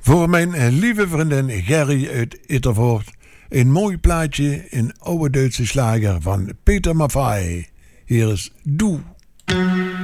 Voor mijn lieve vriendin Gerry uit Ittervoort. Een mooi plaatje in oude Duitse slager van Peter Maffay. Hier is Doe.